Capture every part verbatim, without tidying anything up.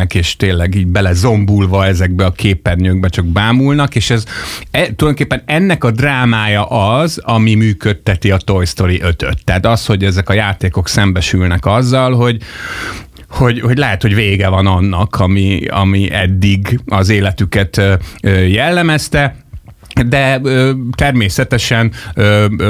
ülnek, és tényleg így belezombulva ezekbe a képernyőkbe csak bámulnak, és ez e, tulajdonképpen ennek a drámája az, ami működteti a Toy Story ötöt. Tehát az, hogy ezek a játékok szembesülnek azzal, hogy Hogy, hogy lehet, hogy vége van annak, ami, ami eddig az életüket jellemezte, de ö, természetesen ö, ö,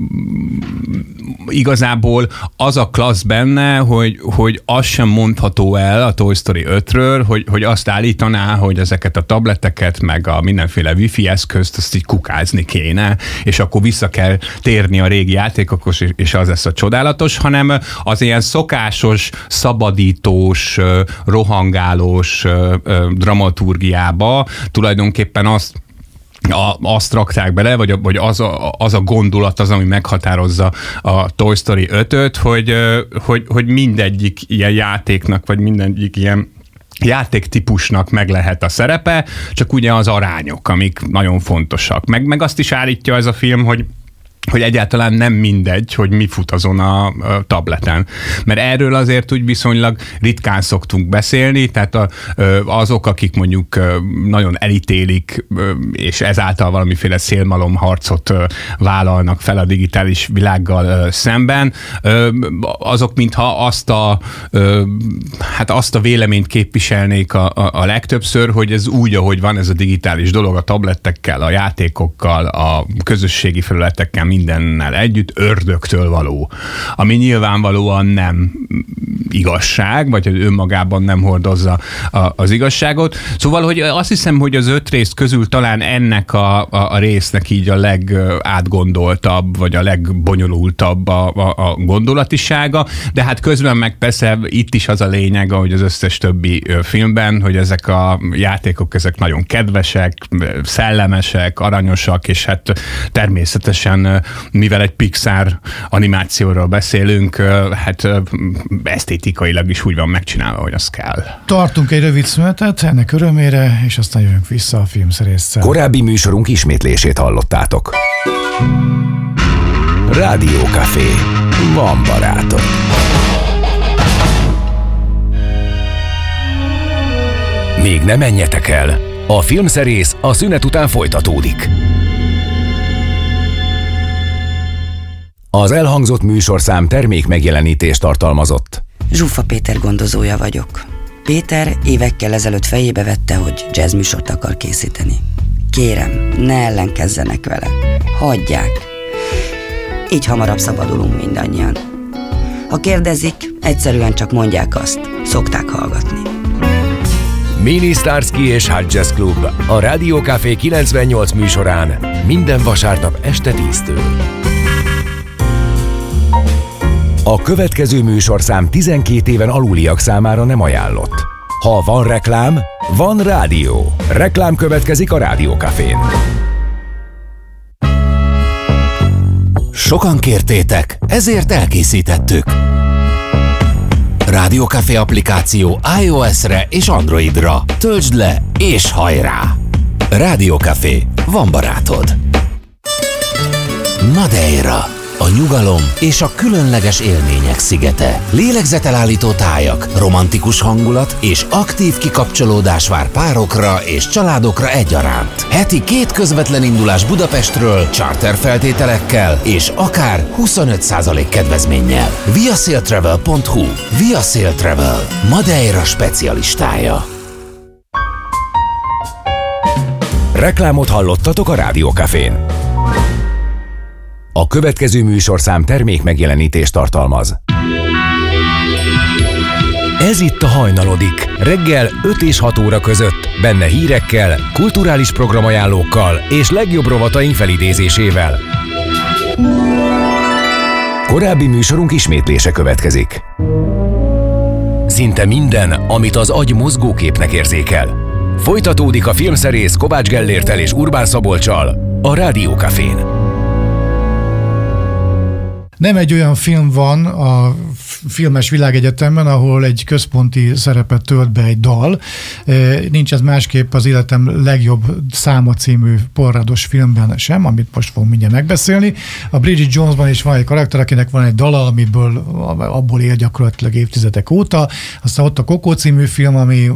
igazából az a klassz benne, hogy, hogy az sem mondható el a Toy Story ötről, hogy, hogy azt állítaná, hogy ezeket a tableteket, meg a mindenféle wifi eszközt, azt így kukázni kéne, és akkor vissza kell térni a régi játékokhoz, és az lesz a csodálatos, hanem az ilyen szokásos, szabadítós, rohangálós dramaturgiába tulajdonképpen azt A, azt rakták bele, vagy, a, vagy az, a, az a gondolat az, ami meghatározza a Toy Story ötöt, hogy, hogy, hogy mindegyik ilyen játéknak, vagy mindegyik ilyen játéktípusnak meg lehet a szerepe, csak ugye az arányok, amik nagyon fontosak. Meg, meg azt is állítja ez a film, hogy hogy egyáltalán nem mindegy, hogy mi fut azon a tableten. Mert erről azért úgy viszonylag ritkán szoktunk beszélni, tehát a, azok, akik mondjuk nagyon elítélik, és ezáltal valamiféle szélmalomharcot vállalnak fel a digitális világgal szemben, azok mintha azt a, hát azt a véleményt képviselnék a, a, a legtöbbször, hogy ez úgy, ahogy van ez a digitális dolog, a tablettekkel, a játékokkal, a közösségi felületekkel, mindennel együtt ördögtől való. Ami nyilvánvalóan nem igazság, vagy önmagában nem hordozza a, az igazságot. Szóval, hogy azt hiszem, hogy az öt rész közül talán ennek a, a, a résznek így a legátgondoltabb, vagy a legbonyolultabb a, a, a gondolatisága, de hát közben meg persze itt is az a lényeg, ahogy az összes többi filmben, hogy ezek a játékok, ezek nagyon kedvesek, szellemesek, aranyosak, és hát természetesen mivel egy Pixar animációról beszélünk, hát esztétikailag is úgy van megcsinálva, hogy az kell. Tartunk egy rövid szünetet, ennek örömére, és aztán jövünk vissza a filmszerésszel. Korábbi műsorunk ismétlését hallottátok. Rádió Café. Van barátok. Még ne menjetek el! A filmszerész a szünet után folytatódik. Az elhangzott műsorszám termék megjelenítést tartalmazott. Zsuffa Péter gondozója vagyok. Péter évekkel ezelőtt fejébe vette, hogy jazzműsort akar készíteni. Kérem, ne ellenkezzenek vele. Hagyják. Így hamarabb szabadulunk mindannyian. Ha kérdezik, egyszerűen csak mondják azt. Szokták hallgatni. Mini Starsky és Hot Jazz Club a Rádió Café kilencvennyolc műsorán minden vasárnap este tíztől. A következő műsorszám tizenkét éven aluliak számára nem ajánlott. Ha van reklám, van rádió. Reklám következik a Rádió Cafén. Sokan kértétek, ezért elkészítettük. Rádió Café applikáció iOS-re és Androidra. Töltsd le és hajrá! Rádió Café, van barátod. Madeira. A nyugalom és a különleges élmények szigete. Lélegzetelállító tájak, romantikus hangulat és aktív kikapcsolódás vár párokra és családokra egyaránt. Heti két közvetlen indulás Budapestről, charter feltételekkel és akár huszonöt százalék kedvezménnyel. viasailtravel pont hu. Viasail Travel. Madeira specialistája. Reklámot hallottatok a Rádió Cafén. A következő műsorszám termék megjelenítést tartalmaz. Ez itt a Hajnalodik. Reggel öt és hat óra között. Benne hírekkel, kulturális programajánlókkal és legjobb rovataink felidézésével. Korábbi műsorunk ismétlése következik. Szinte minden, amit az agy mozgóképnek érzékel. Folytatódik a filmszerész Kovács Gellérttel és Urbán Szabolccsal a Rádió Cafén. Nem egy olyan film van a Filmes Világegyetemben, ahol egy központi szerepet tölt be egy dal. Nincs ez másképp az életem legjobb száma című porrados filmben sem, amit most fogunk mindjárt megbeszélni. A Bridget Jonesban is van egy karakter, akinek van egy dala, amiből abból él gyakorlatilag évtizedek óta. Aztán ott a Coco című film, ami